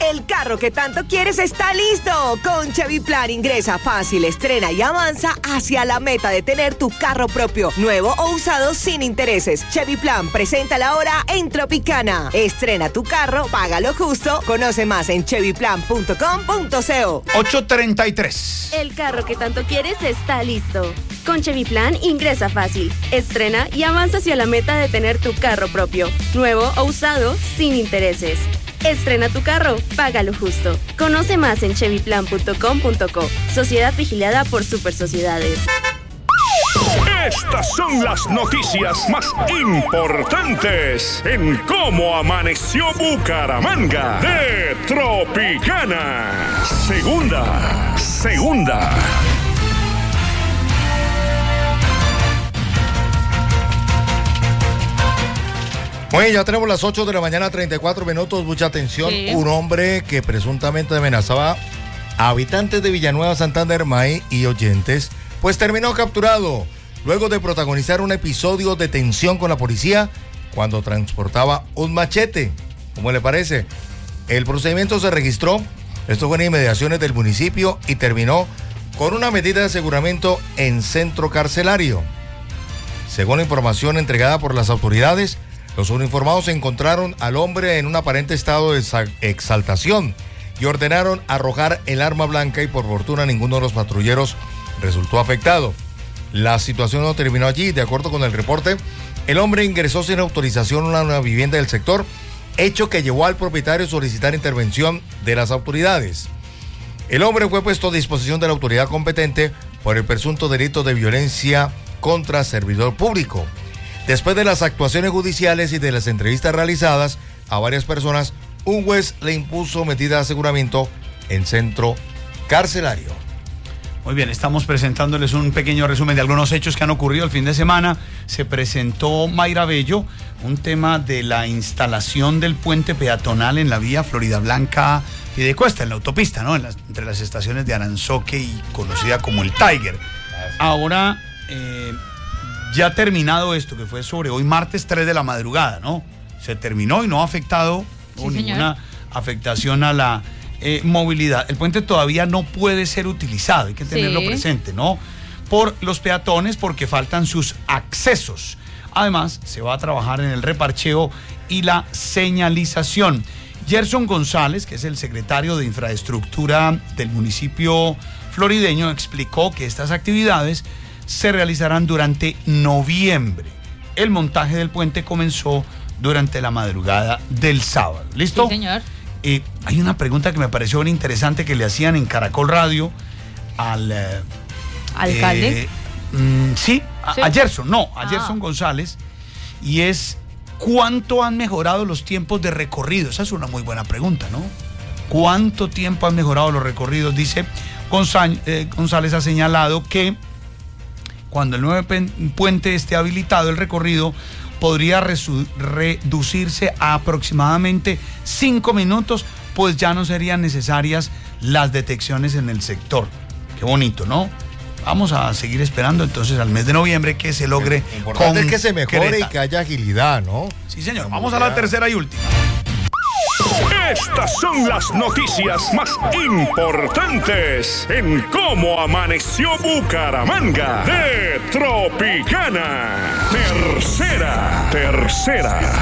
El carro que tanto quieres está listo. Con Chevy Plan ingresa fácil, estrena y avanza hacia la meta de tener tu carro propio, nuevo o usado sin intereses. Chevy Plan presenta la hora en Tropicana. Estrena tu carro, págalo justo. Conoce más en chevyplan.com.co. 8:33. El carro que tanto quieres está listo. Con Chevy Plan ingresa fácil, estrena y avanza hacia la meta de tener tu carro propio, nuevo o usado sin intereses. Estrena tu carro, págalo justo. Conoce más en chevyplan.com.co. Sociedad vigilada por Super Sociedades. Estas son las noticias más importantes en cómo amaneció Bucaramanga de Tropicana. Segunda. Bueno, ya tenemos las 8 de la mañana, 34 minutos. Mucha atención. Sí. Un hombre que presuntamente amenazaba a habitantes de Villanueva, Santander, May y oyentes, pues terminó capturado luego de protagonizar un episodio de tensión con la policía cuando transportaba un machete. ¿Cómo le parece? El procedimiento se registró, esto fue en inmediaciones del municipio, y terminó con una medida de aseguramiento en centro carcelario. Según la información entregada por las autoridades, los uniformados encontraron al hombre en un aparente estado de exaltación y ordenaron arrojar el arma blanca, y por fortuna ninguno de los patrulleros resultó afectado. La situación no terminó allí. De acuerdo con el reporte, el hombre ingresó sin autorización a una vivienda del sector, hecho que llevó al propietario a solicitar intervención de las autoridades. El hombre fue puesto a disposición de la autoridad competente por el presunto delito de violencia contra servidor público. Después de las actuaciones judiciales y de las entrevistas realizadas a varias personas, un juez le impuso medida de aseguramiento en centro carcelario. Muy bien, estamos presentándoles un pequeño resumen de algunos hechos que han ocurrido el fin de semana. Se presentó Mayra Bello, un tema de la instalación del puente peatonal en la vía Florida Blanca Piedecuesta, en la autopista, ¿no? Entre las estaciones de Aranzoque y conocida como el Tiger. Ahora, ya terminado esto, que fue sobre hoy martes 3 de la madrugada, ¿no? Se terminó y no ha afectado ninguna afectación a la movilidad. El puente todavía no puede ser utilizado, hay que tenerlo presente, ¿no? Por los peatones, porque faltan sus accesos. Además, se va a trabajar en el reparcheo y la señalización. Gerson González, que es el secretario de Infraestructura del municipio florideño, explicó que estas actividades se realizarán durante noviembre. El montaje del puente comenzó durante la madrugada del sábado. ¿Listo? Sí, señor. Hay una pregunta que me pareció bien interesante que le hacían en Caracol Radio al alcalde. A Gerson González, y es: ¿cuánto han mejorado los tiempos de recorrido? Esa es una muy buena pregunta, ¿no? ¿Cuánto tiempo han mejorado los recorridos? Dice González ha señalado que cuando el nuevo puente esté habilitado, el recorrido podría reducirse a aproximadamente 5 minutos, pues ya no serían necesarias las detecciones en el sector. Qué bonito, ¿no? Vamos a seguir esperando entonces al mes de noviembre que se logre. Lo importante es que se mejore y que haya agilidad, ¿no? Sí, señor. Vamos a la tercera y última. Estas son las noticias más importantes en cómo amaneció Bucaramanga de Tropicana. Tercera.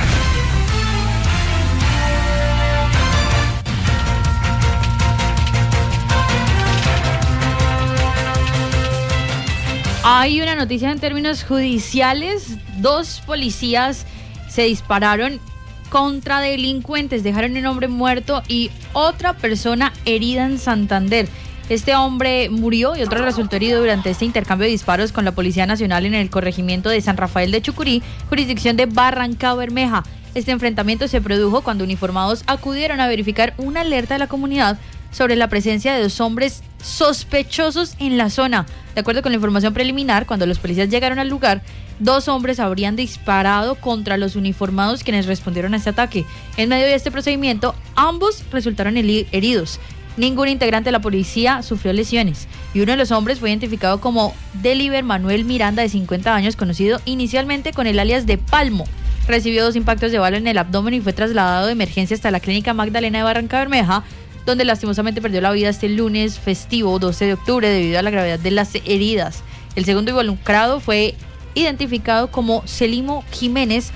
Hay una noticia en términos judiciales. 2 policías se dispararon contra delincuentes, dejaron un hombre muerto y otra persona herida en Santander. Este hombre murió y otro resultó herido durante este intercambio de disparos con la Policía Nacional en el corregimiento de San Rafael de Chucurí, jurisdicción de Barranca Bermeja. Este enfrentamiento se produjo cuando uniformados acudieron a verificar una alerta de la comunidad sobre la presencia de 2 hombres sospechosos en la zona. De acuerdo con la información preliminar, cuando los policías llegaron al lugar, 2 hombres habrían disparado contra los uniformados, quienes respondieron a este ataque. En medio de este procedimiento, ambos resultaron heridos. Ningún integrante de la policía sufrió lesiones y uno de los hombres fue identificado como Deliber Manuel Miranda, de 50 años, conocido inicialmente con el alias de Palmo, recibió 2 impactos de bala en el abdomen y fue trasladado de emergencia hasta la clínica Magdalena de Barranca Bermeja, donde lastimosamente perdió la vida este lunes festivo 12 de octubre debido a la gravedad de las heridas. El segundo involucrado fue identificado como Celimo Jiménez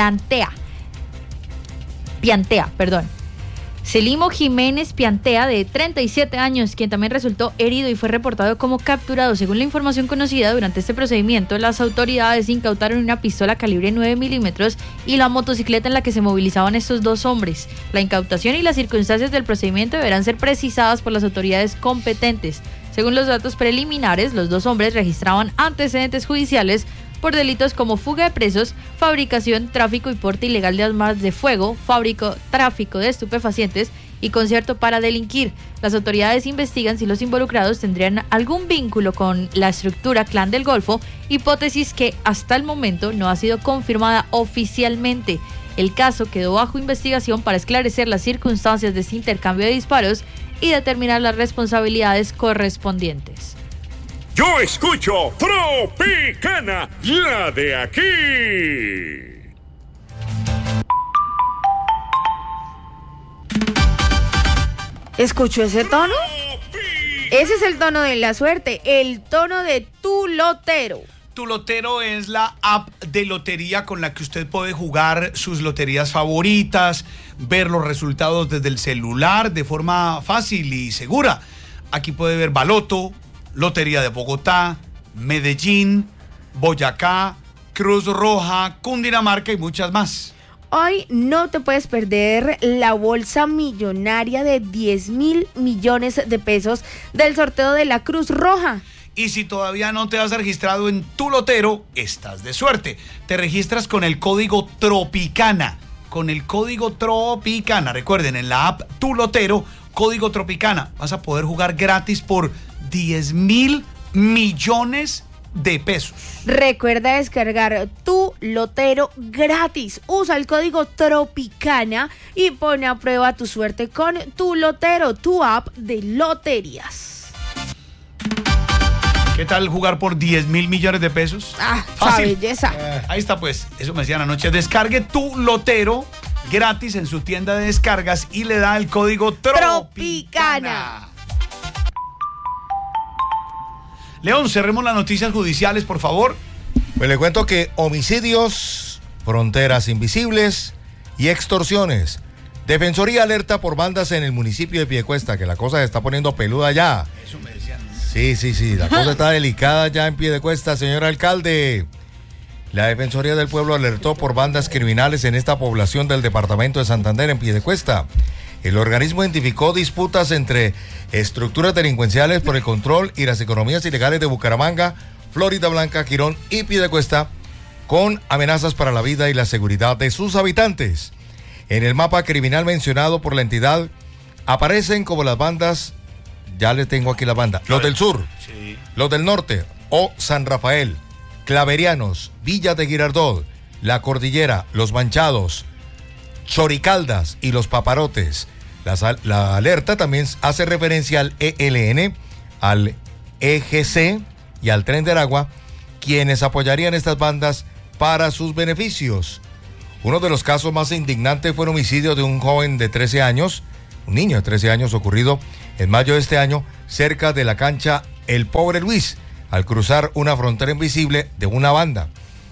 Celimo Jiménez Piantea, de 37 años, quien también resultó herido y fue reportado como capturado. Según la información conocida, durante este procedimiento, las autoridades incautaron una pistola calibre 9 milímetros y la motocicleta en la que se movilizaban estos 2 hombres. La incautación y las circunstancias del procedimiento deberán ser precisadas por las autoridades competentes. Según los datos preliminares, los 2 hombres registraban antecedentes judiciales por delitos como fuga de presos, fabricación, tráfico y porte ilegal de armas de fuego, tráfico de estupefacientes y concierto para delinquir. Las autoridades investigan si los involucrados tendrían algún vínculo con la estructura Clan del Golfo, hipótesis que hasta el momento no ha sido confirmada oficialmente. El caso quedó bajo investigación para esclarecer las circunstancias de este intercambio de disparos y determinar las responsabilidades correspondientes. Yo escucho Tropicana, la de aquí. ¿Escuchó ese tono? Ese es el tono de la suerte, el tono de Tu Lotero. Tu Lotero es la app de lotería con la que usted puede jugar sus loterías favoritas, ver los resultados desde el celular de forma fácil y segura. Aquí puede ver Baloto, Lotería de Bogotá, Medellín, Boyacá, Cruz Roja, Cundinamarca y muchas más. Hoy no te puedes perder la bolsa millonaria de 10.000 millones de pesos del sorteo de la Cruz Roja. Y si todavía no te has registrado en Tu Lotero, estás de suerte. Te registras con el código Tropicana. Con el código Tropicana. Recuerden, en la app Tu Lotero, código Tropicana. Vas a poder jugar gratis por 10.000 millones de pesos. Recuerda descargar Tu Lotero gratis. Usa el código Tropicana y pone a prueba tu suerte con Tu Lotero, tu app de loterías. ¿Qué tal jugar por 10.000 millones de pesos? Fácil. Esa belleza. Ahí está, pues. Eso me decían anoche. Descargue Tu Lotero gratis en su tienda de descargas y le da el código Tropicana. León, cerremos las noticias judiciales, por favor. Pues le cuento que homicidios, fronteras invisibles y extorsiones. Defensoría alerta por bandas en el municipio de Piedecuesta, que la cosa se está poniendo peluda ya. Eso me decían. Sí, la cosa está delicada ya en Piedecuesta, señor alcalde. La Defensoría del Pueblo alertó por bandas criminales en esta población del departamento de Santander, en Piedecuesta. El organismo identificó disputas entre estructuras delincuenciales por el control y las economías ilegales de Bucaramanga, Florida Blanca, Quirón y Piedecuesta, con amenazas para la vida y la seguridad de sus habitantes. En el mapa criminal mencionado por la entidad aparecen como las bandas, ya les tengo aquí la banda, los del sur, sí, los del norte o San Rafael, Claverianos, Villa de Girardot, La Cordillera, Los Manchados, Choricaldas y Los Paparotes. La alerta también hace referencia al ELN, al EGC y al Tren de Aragua, quienes apoyarían estas bandas para sus beneficios. Uno de los casos más indignantes fue el homicidio de un joven de 13 años, un niño de 13 años, ocurrido en mayo de este año cerca de la cancha El Pobre Luis, al cruzar una frontera invisible de una banda.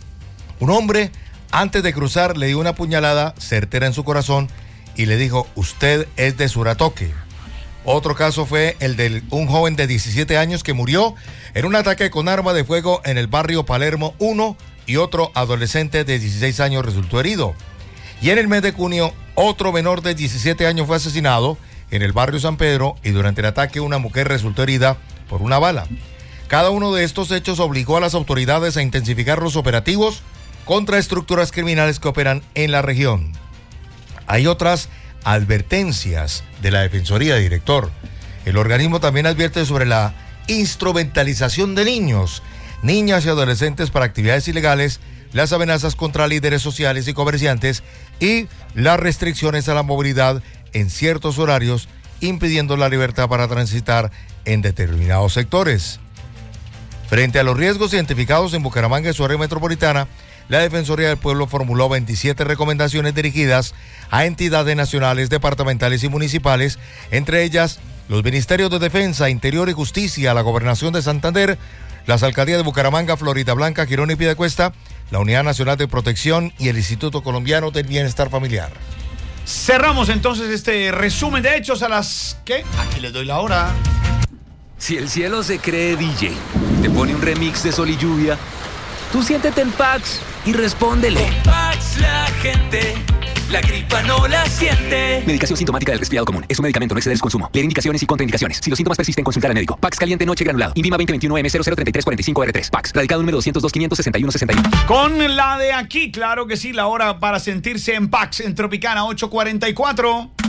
Un hombre, antes de cruzar, le dio una puñalada certera en su corazón y le dijo: usted es de Suratoque. Otro caso fue el de un joven de 17 años que murió en un ataque con arma de fuego en el barrio Palermo 1 y otro adolescente de 16 años resultó herido. Y en el mes de junio, otro menor de 17 años fue asesinado en el barrio San Pedro y durante el ataque una mujer resultó herida por una bala. Cada uno de estos hechos obligó a las autoridades a intensificar los operativos contra estructuras criminales que operan en la región. Hay otras advertencias de la Defensoría, director. El organismo también advierte sobre la instrumentalización de niños, niñas y adolescentes para actividades ilegales, las amenazas contra líderes sociales y comerciantes y las restricciones a la movilidad en ciertos horarios, impidiendo la libertad para transitar en determinados sectores. Frente a los riesgos identificados en Bucaramanga y su área metropolitana, la Defensoría del Pueblo formuló 27 recomendaciones dirigidas a entidades nacionales, departamentales y municipales, entre ellas los Ministerios de Defensa, Interior y Justicia, la Gobernación de Santander, las Alcaldías de Bucaramanga, Florida Blanca, Girón y Piedecuesta, la Unidad Nacional de Protección y el Instituto Colombiano del Bienestar Familiar. Cerramos entonces este resumen de hechos a las... ¿Qué? Aquí les doy la hora. Si el cielo se cree DJ, te pone un remix de Sol y Lluvia, tú siéntete en Pax y respóndele. Con Pax la gente, la gripa no la siente. Medicación sintomática del resfriado común. Es un medicamento, no exceder su consumo. Leer indicaciones y contraindicaciones. Si los síntomas persisten, consultar al médico. Pax caliente noche granulado. Invima 2021M003345R3. Pax. Radicado número 202-561-61. Con la de aquí, claro que sí, la hora para sentirse en Pax en Tropicana 8:44.